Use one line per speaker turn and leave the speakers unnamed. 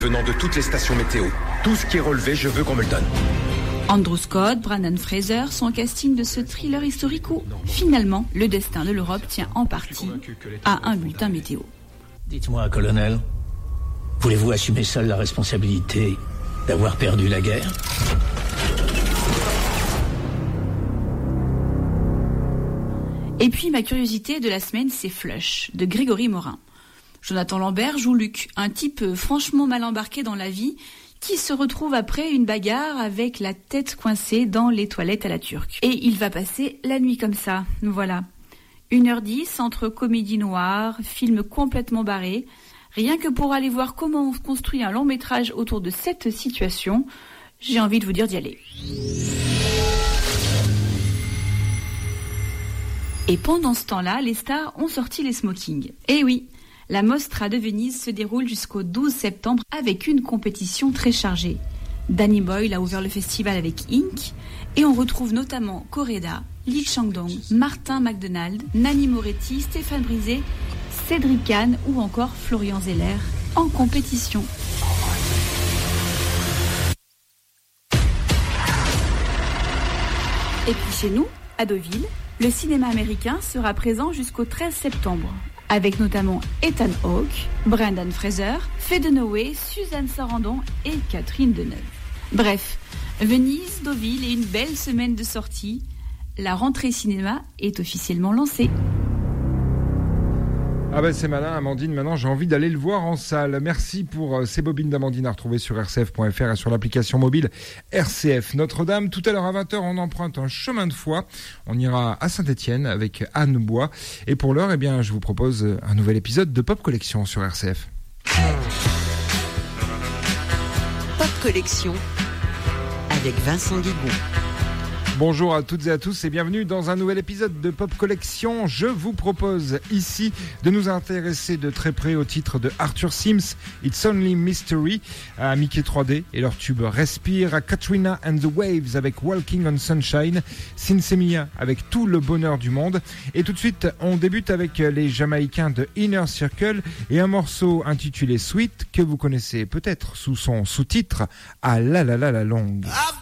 Venant de toutes les stations météo. Tout ce qui est relevé, je veux qu'on me le donne.
Andrew Scott, Brendan Fraser sont au casting de ce thriller historique où, finalement, le destin de l'Europe tient en partie à un bulletin météo.
Dites-moi, colonel, voulez-vous assumer seul la responsabilité d'avoir perdu la guerre ?
Et puis, ma curiosité de la semaine, c'est Flush, de Grégory Morin. Jonathan Lambert joue Luc, un type franchement mal embarqué dans la vie, qui se retrouve après une bagarre avec la tête coincée dans les toilettes à la turque. Et il va passer la nuit comme ça, voilà. 1h10 entre comédie noire, film complètement barré. Rien que pour aller voir comment on construit un long métrage autour de cette situation, j'ai envie de vous dire d'y aller. Et pendant ce temps-là, les stars ont sorti les smokings. Et oui, la Mostra de Venise se déroule jusqu'au 12 septembre avec une compétition très chargée. Danny Boyle a ouvert le festival avec Ink et on retrouve notamment Correda, Lee Chang-dong, Martin McDonald, Nanni Moretti, Stéphane Brisé, Cédric Kahn ou encore Florian Zeller en compétition. Et puis chez nous, à Deauville, le cinéma américain sera présent jusqu'au 13 septembre. Avec notamment Ethan Hawke, Brendan Fraser, Faye Dunaway, Suzanne Sarandon et Catherine Deneuve. Bref, Venise, Deauville et une belle semaine de sortie. La rentrée cinéma est officiellement lancée.
Ah ben c'est malin Amandine, maintenant j'ai envie d'aller le voir en salle. Merci pour ces bobines d'Amandine à retrouver sur rcf.fr et sur l'application mobile RCF Notre-Dame. Tout à l'heure à 20h on emprunte un chemin de foi. On ira à Saint-Étienne avec Anne Bois. Et pour l'heure, je vous propose un nouvel épisode de Pop Collection sur RCF.
Pop Collection avec Vincent Guigou.
Bonjour à toutes et à tous et bienvenue dans un nouvel épisode de Pop Collection. Je vous propose ici de nous intéresser de très près au titre de Arthur Sims, It's Only Mystery, à Mickey 3D et leur tube Respire, à Katrina and the Waves avec Walking on Sunshine, Sinsemilla avec Tout le bonheur du monde. Et tout de suite, on débute avec les Jamaïcains de Inner Circle et un morceau intitulé Sweet que vous connaissez peut-être sous son sous-titre à la longue.